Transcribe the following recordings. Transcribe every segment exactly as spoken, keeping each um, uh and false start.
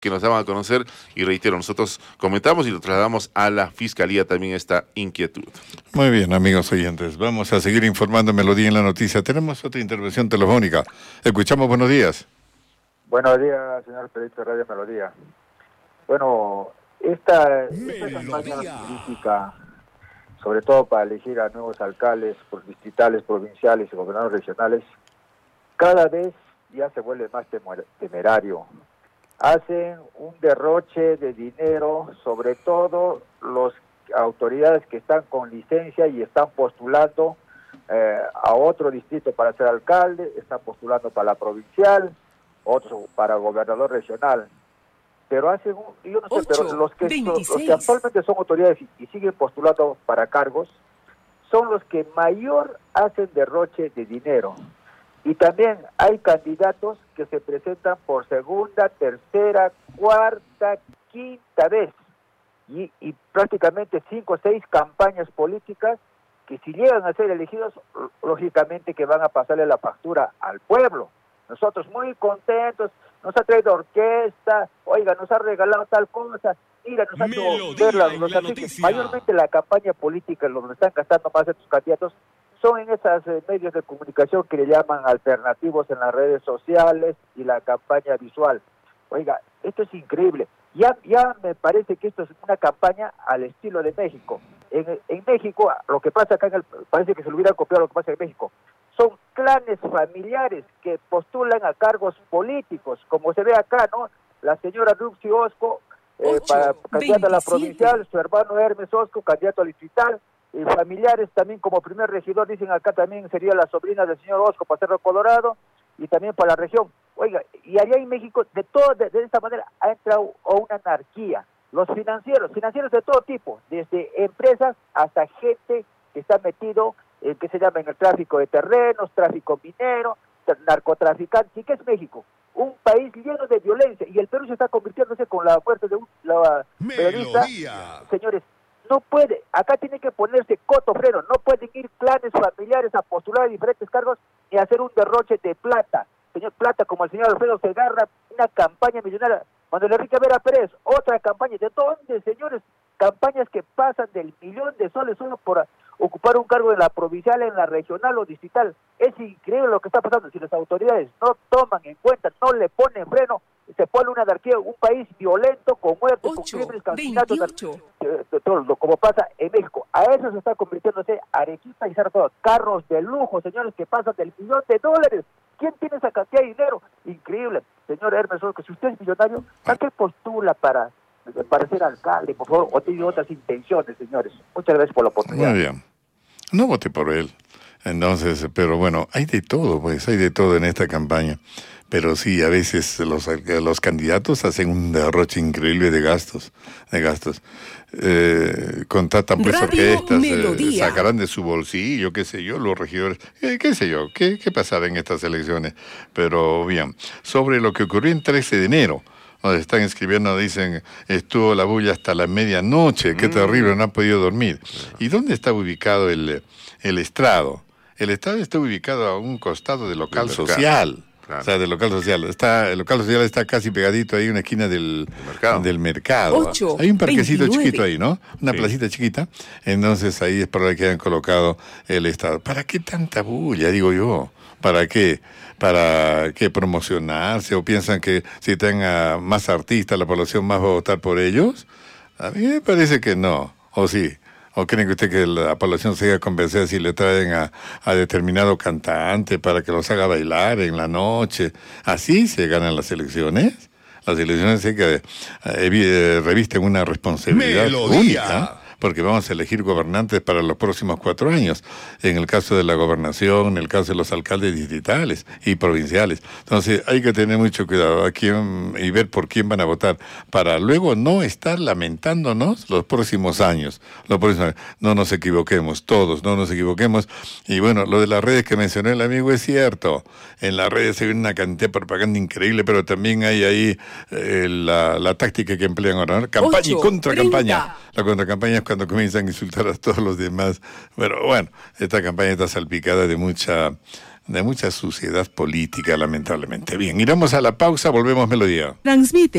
que nos daban a conocer, y reitero, nosotros comentamos y lo trasladamos a la Fiscalía también esta inquietud. Muy bien, amigos oyentes, vamos a seguir informando Melodía en la noticia. Tenemos otra intervención telefónica. Escuchamos, buenos días. Buenos días, señor periodista de Radio Melodía. Bueno, esta, esta campaña política, sobre todo para elegir a nuevos alcaldes por distritales, provinciales y gobernadores regionales, cada vez ya se vuelve más temerario. Hacen un derroche de dinero, sobre todo las autoridades que están con licencia y están postulando eh, a otro distrito para ser alcalde, están postulando para la provincial, otros para gobernador regional. Pero hacen un, yo no sé, pero los que, los, los que actualmente son autoridades y, y siguen postulando para cargos, son los que mayor hacen derroche de dinero. Y también hay candidatos que se presentan por segunda, tercera, cuarta, quinta vez. Y, y prácticamente cinco o seis campañas políticas que si llegan a ser elegidos, lógicamente que van a pasarle la factura al pueblo. Nosotros muy contentos, nos ha traído orquesta, oiga, nos ha regalado tal cosa, mira, nos ha hecho ver los, los afiches. Mayormente la campaña política, donde están gastando más estos candidatos, son en esos eh, medios de comunicación que le llaman alternativos en las redes sociales y la campaña visual. Oiga, esto es increíble. Ya ya me parece que esto es una campaña al estilo de México. En, en México, lo que pasa acá, en el, parece que se lo hubiera copiado lo que pasa en México. Son clanes familiares que postulan a cargos políticos, como se ve acá, ¿no? La señora Ruxi Osco, eh, para candidata a la provincial, su hermano Hermes Osco, candidato al distrital, y familiares también como primer regidor, dicen acá también sería la sobrina del señor Osco para Cerro Colorado, y también para la región. Oiga, y allá en México, de todo, de, de esta manera, ha entrado a una anarquía. Los financieros, financieros de todo tipo, desde empresas hasta gente que está metido en que se llama en el tráfico de terrenos, tráfico minero, narcotraficantes. ¿Y qué es México? Un país lleno de violencia, y el Perú se está convirtiéndose con la muerte de un la periodista. Señores, no puede, acá tiene que ponerse coto freno, no pueden ir clanes familiares a postular a diferentes cargos y hacer un derroche de plata. Señor Plata, como el señor Alfredo Segarra, una campaña millonaria. Manuel Enrique Vera Pérez, otra campaña. ¿De dónde, señores? Campañas que pasan del millón de soles solo por ocupar un cargo en la provincial, en la regional o distrital. Es increíble lo que está pasando. Si las autoridades no toman en cuenta, no le ponen freno, se pone una anarquía, un país violento, con muertes, con crímenes, asesinatos, como pasa en México. A eso se está convirtiéndose Arequipa y Cerro, carros de lujo, señores, que pasan del millón de dólares. ¿Quién tiene esa cantidad de dinero? Increíble. Señor Hermes Osco, si usted es millonario, ¿a qué postula para, para ser alcalde, por favor? ¿O tiene otras intenciones, señores? Muchas gracias por la oportunidad. Muy bien. No voté por él. Entonces, pero bueno, hay de todo, pues, hay de todo en esta campaña. Pero sí, a veces los, los candidatos hacen un derroche increíble de gastos, de gastos. Eh, contratan pues orquestas, eh, sacarán de su bolsillo, qué sé yo, los regidores, eh, qué sé yo, qué, qué pasará en estas elecciones. Pero bien, sobre lo que ocurrió el trece de enero, donde están escribiendo, dicen, estuvo la bulla hasta la medianoche, qué terrible, no han podido dormir. ¿Y dónde está ubicado el, el estrado? El estrado está ubicado a un costado del local social. Claro. O sea, del local social. Está, el local social está casi pegadito ahí, una esquina del mercado. Del mercado. ocho, Hay un parquecito veintinueve chiquito ahí, ¿no? Una sí. placita chiquita. Entonces ahí es por la que han colocado el Estado. ¿Para qué tanta bulla, digo yo? ¿Para qué? ¿Para qué promocionarse? ¿O piensan que si tenga más artistas la población más va a votar por ellos? A mí me parece que no. ¿O sí? ¿O creen que usted que la población se llega a convencer si le traen a, a determinado cantante para que los haga bailar en la noche? ¿Así se ganan las elecciones? Las elecciones sí que eh, eh, revisten una responsabilidad Melodía. única, porque vamos a elegir gobernantes para los próximos cuatro años, en el caso de la gobernación, en el caso de los alcaldes distritales y provinciales. Entonces hay que tener mucho cuidado a quién y ver por quién van a votar, para luego no estar lamentándonos los próximos años. Los próximos años. No nos equivoquemos, todos, no nos equivoquemos. Y bueno, lo de las redes que mencionó el amigo es cierto. En las redes hay una cantidad de propaganda increíble, pero también hay ahí eh, la, la táctica que emplean ahora, ¿no? Campaña y contracampaña. La contracampaña es cuando comienzan a insultar a todos los demás. Pero bueno, esta campaña está salpicada de mucha, de mucha suciedad política, lamentablemente. Bien, iremos a la pausa, volvemos Melodía. Transmite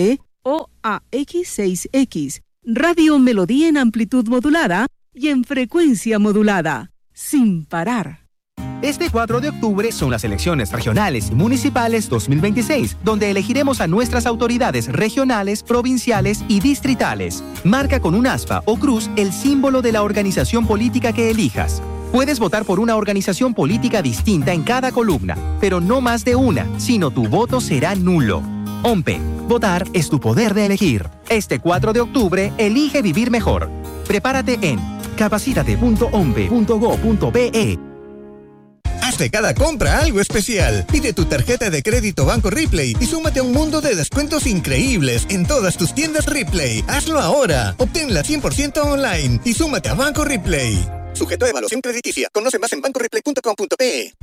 o A X seis X. Radio Melodía en amplitud modulada y en frecuencia modulada, sin parar. Este cuatro de octubre son las elecciones regionales y municipales dos mil veintiséis, donde elegiremos a nuestras autoridades regionales, provinciales y distritales. Marca con un aspa o cruz el símbolo de la organización política que elijas. Puedes votar por una organización política distinta en cada columna, pero no más de una, sino tu voto será nulo. OMPE. Votar es tu poder de elegir. Este cuatro de octubre, elige vivir mejor. Prepárate en capacítate punto ompe punto go punto be. Haz de cada compra algo especial. Pide tu tarjeta de crédito Banco Ripley y súmate a un mundo de descuentos increíbles en todas tus tiendas Ripley. Hazlo ahora. Obténla cien por ciento online y súmate a Banco Ripley. Sujeto a evaluación crediticia. Conoce más en banco ripley punto com punto pe.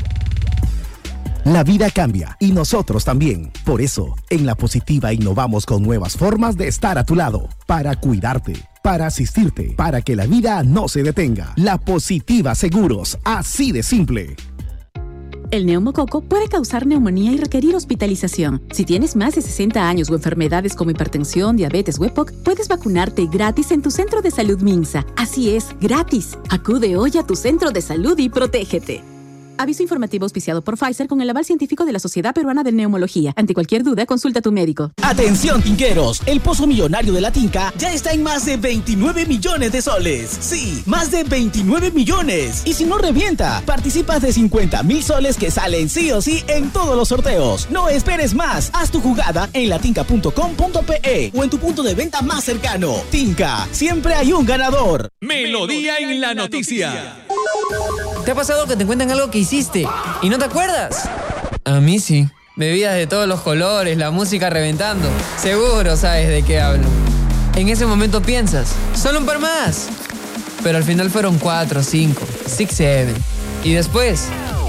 La vida cambia y nosotros también. Por eso, en La Positiva innovamos con nuevas formas de estar a tu lado, para cuidarte, para asistirte, para que la vida no se detenga. La Positiva Seguros, así de simple. El neumococo puede causar neumonía y requerir hospitalización. Si tienes más de sesenta años o enfermedades como hipertensión, diabetes o EPOC, puedes vacunarte gratis en tu centro de salud Minsa. Así es, gratis. Acude hoy a tu centro de salud y protégete. Aviso informativo auspiciado por Pfizer con el aval científico de la Sociedad Peruana de Neumología. Ante cualquier duda, consulta a tu médico. ¡Atención, tinqueros! El pozo millonario de la Tinca ya está en más de veintinueve millones de soles. ¡Sí! ¡Más de veintinueve millones! Y si no revienta, participas de cincuenta mil soles que salen sí o sí en todos los sorteos. No esperes más. Haz tu jugada en latinca punto com punto pe o en tu punto de venta más cercano. Tinca, siempre hay un ganador. Melodía en la noticia. ¿Te ha pasado que te cuentan algo que hiciste y no te acuerdas? A mí sí. Bebidas de todos los colores, la música reventando. Seguro sabes de qué hablo. En ese momento piensas, solo un par más. Pero al final fueron cuatro, cinco, six, seven. Y después,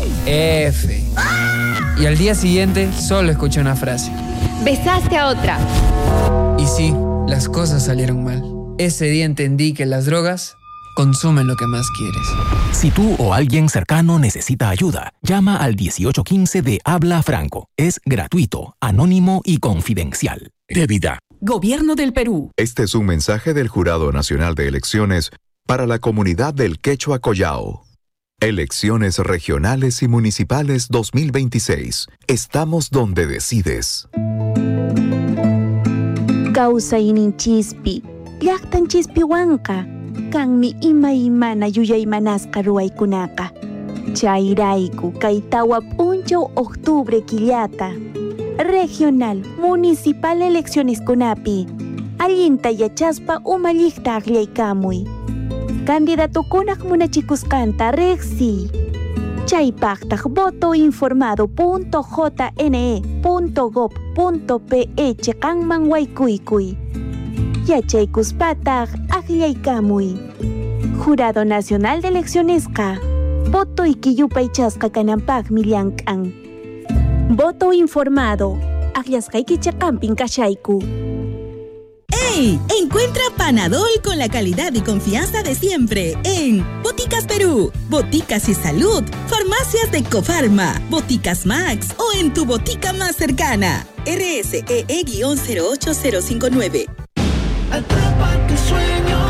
F. Y al día siguiente solo escuché una frase. Besaste a otra. Y sí, las cosas salieron mal. Ese día entendí que las drogas consumen lo que más quieres. Si tú o alguien cercano necesita ayuda, llama al dieciocho quince de Habla Franco. Es gratuito, anónimo y confidencial. Débida. Gobierno del Perú. Este es un mensaje del Jurado Nacional de Elecciones para la comunidad del Quechua Collao. Elecciones regionales y municipales dos mil veintiséis. Estamos donde decides. Causa ininchispi. Llaqtan chispiwanka. Kanmi ima imana yuyaymanasqa ruwaykunaqa. Chayrayku kaytawa punchaw octubre killata. Regional, municipal elecciones kunapi. Allinta yachaspa umalliqta aqllaykamuy. Candidatukunaq munachikusqanta reqsi. Chaypaqtaq voto informado punto jne punto gob punto pe chiqanman waykuykuy. Yachaykuspataq aqllaykamuy. Jurado Nacional de Eleccionesqa voto ikiyupaychasqa kananpaqmi llank'an. Voto informado. Aqllasqayki chiqanpin kashayku. ¡Hey! Encuentra Panadol con la calidad y confianza de siempre en Boticas Perú, Boticas y Salud, Farmacias de Cofarma, Boticas Max o en tu botica más cercana. R S E E cero ocho cero cinco nueve. Atrapa tus sueños.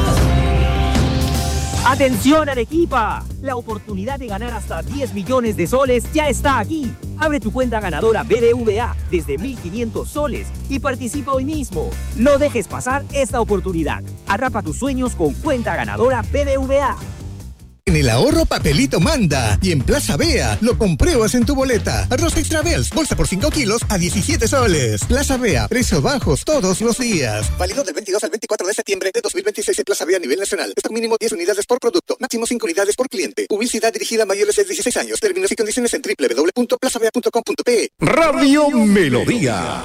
¡Atención, Arequipa! La oportunidad de ganar hasta diez millones de soles ya está aquí. Abre tu cuenta ganadora B B V A desde mil quinientos soles y participa hoy mismo. No dejes pasar esta oportunidad. Atrapa tus sueños con cuenta ganadora B B V A. En el ahorro Papelito manda y en Plaza Bea lo compruebas en tu boleta. Arroz Extra Bells, bolsa por cinco kilos a diecisiete soles. Plaza Bea, precios bajos todos los días. Válido del veintidós al veinticuatro de septiembre de dos mil veintiséis en Plaza Bea a nivel nacional. Stock mínimo diez unidades por producto, máximo cinco unidades por cliente. Publicidad dirigida a mayores de dieciséis años. Términos y condiciones en doble u doble u doble u punto plaza bea punto com punto pe. Radio Melodía.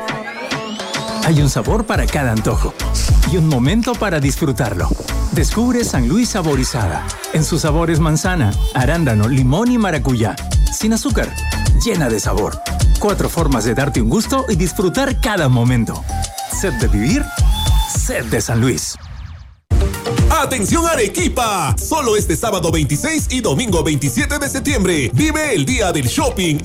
Hay un sabor para cada antojo y un momento para disfrutarlo. Descubre San Luis Saborizada. En sus sabores manzana, arándano, limón y maracuyá. Sin azúcar, llena de sabor. Cuatro formas de darte un gusto y disfrutar cada momento. Sed de vivir, sed de San Luis. ¡Atención Arequipa! Solo este sábado veintiséis y domingo veintisiete de septiembre vive el Día del Shopping